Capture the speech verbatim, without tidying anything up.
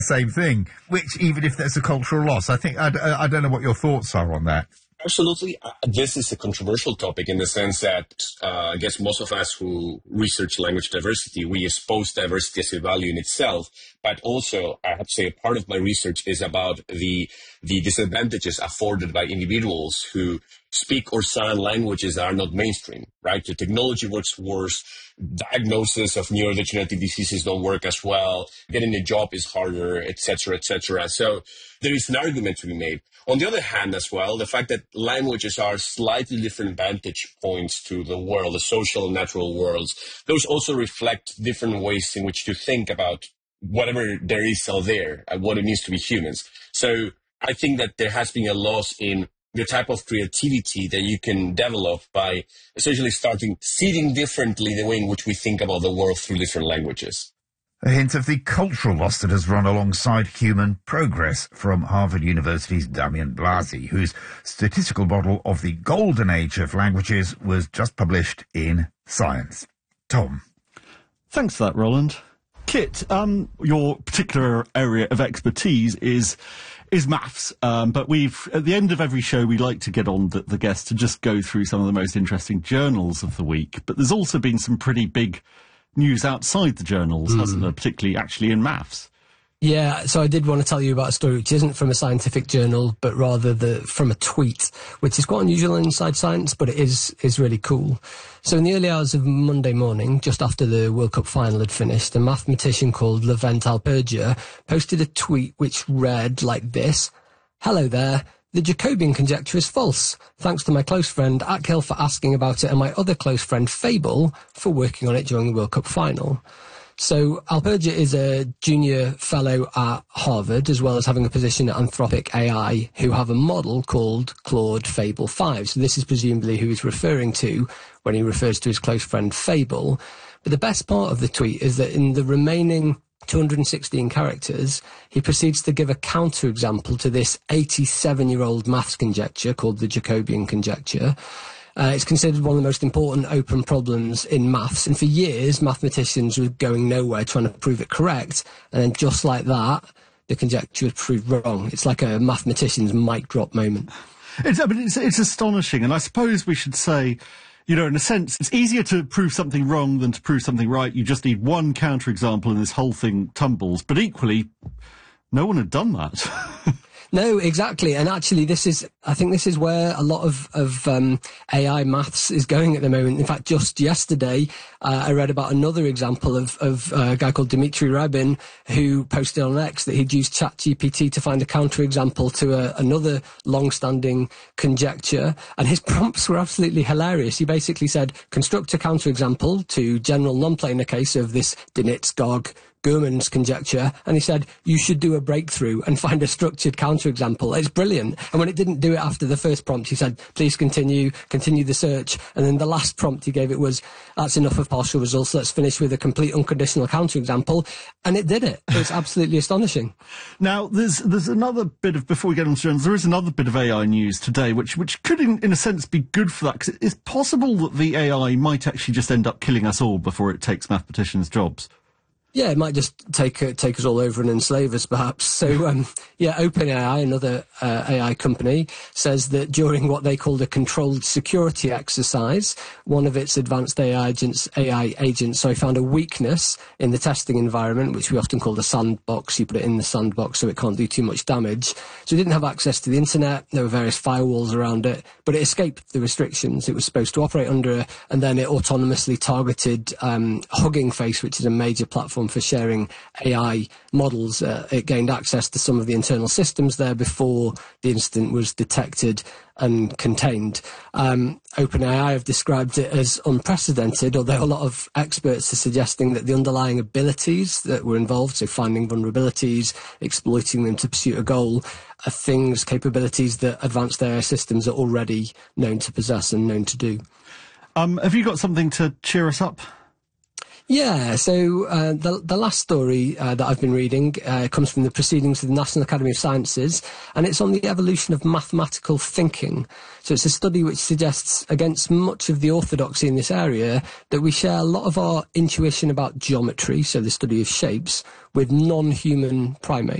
same thing, which even if there's a cultural loss, I think, I, I don't know what your thoughts are on that. Absolutely. Uh, this is a controversial topic in the sense that uh, I guess most of us who research language diversity, we expose diversity as a value in itself. But also, I have to say, a part of my research is about the the disadvantages afforded by individuals who speak or sign languages that are not mainstream, right? The technology works worse, diagnosis of neurodegenerative diseases don't work as well, getting a job is harder, et cetera, et cetera. So there is an argument to be made. On the other hand, as well, the fact that languages are slightly different vantage points to the world, the social and natural worlds, those also reflect different ways in which to think about whatever there is out there and what it means to be humans. So I think that there has been a loss in the type of creativity that you can develop by essentially starting seeing differently the way in which we think about the world through different languages. A hint of the cultural loss that has run alongside human progress from Harvard University's Damian Blasi, whose statistical model of the golden age of languages was just published in Science. Tom. Thanks for that, Roland. Kit, um, your particular area of expertise is is maths, um, but we've, at the end of every show, we like to get on the, the guests to just go through some of the most interesting journals of the week. But there's also been some pretty big news outside the journals, mm. hasn't there, particularly actually in maths? Yeah, so I did want to tell you about a story which isn't from a scientific journal, but rather the from a tweet, which is quite unusual inside science, but it is is really cool. So in the early hours of Monday morning, just after the World Cup final had finished, a mathematician called Levent Alpergia posted a tweet which read like this: "Hello there. The Jacobian conjecture is false. Thanks to my close friend Akhil for asking about it and my other close friend Fable for working on it during the World Cup final." So Alpergia is a junior fellow at Harvard, as well as having a position at Anthropic A I, who have a model called Claude Fable five. So this is presumably who he's referring to when he refers to his close friend Fable. But the best part of the tweet is that in the remaining two hundred sixteen characters, he proceeds to give a counterexample to this eighty-seven-year-old maths conjecture called the Jacobian conjecture. Uh, it's considered one of the most important open problems in maths, and for years mathematicians were going nowhere trying to prove it correct, and then just like that, the conjecture was proved wrong. It's like a mathematician's mic drop moment. It's, I mean, it's, it's astonishing, and I suppose we should say, you know, in a sense, it's easier to prove something wrong than to prove something right. You just need one counterexample and this whole thing tumbles. But equally, no one had done that. No, exactly. And actually, this is, I think this is where a lot of, of um, A I maths is going at the moment. In fact, just yesterday, uh, I read about another example of, of uh, a guy called Dmitry Rabin, who posted on X that he'd used ChatGPT to find a counterexample to a, another long-standing conjecture. And his prompts were absolutely hilarious. He basically said, construct a counterexample to general non-planar case of this Dinitz-Gog Gurman's conjecture, and he said, you should do a breakthrough and find a structured counterexample. It's brilliant. And when it didn't do it after the first prompt, he said, please continue, continue the search. And then the last prompt he gave it was, that's enough of partial results, let's finish with a complete unconditional counterexample. And it did it. It's absolutely astonishing. Now, there's there's another bit of, before we get on to journals, there is another bit of A I news today, which, which could, in, in a sense, be good for that, because it's possible that the A I might actually just end up killing us all before it takes mathematicians' jobs. Yeah, it might just take uh, take us all over and enslave us, perhaps. So, um, yeah, OpenAI, another uh, A I company, says that during what they called a controlled security exercise, one of its advanced A I agents, A I agents, sorry, found a weakness in the testing environment, which we often call the sandbox. You put it in the sandbox so it can't do too much damage. So it didn't have access to the internet. There were various firewalls around it, but it escaped the restrictions it was supposed to operate under, and then it autonomously targeted um, Hugging Face, which is a major platform for sharing A I models. Uh, it gained access to some of the internal systems there before the incident was detected and contained. Um, OpenAI have described it as unprecedented, although a lot of experts are suggesting that the underlying abilities that were involved, so finding vulnerabilities, exploiting them to pursue a goal, are things, capabilities that advanced A I systems are already known to possess and known to do. Um, have you got something to cheer us up? Yeah, so uh, the the last story uh, that I've been reading uh, comes from the Proceedings of the National Academy of Sciences, and it's on the evolution of mathematical thinking. So it's a study which suggests, against much of the orthodoxy in this area, that we share a lot of our intuition about geometry, so the study of shapes, with non-human primates.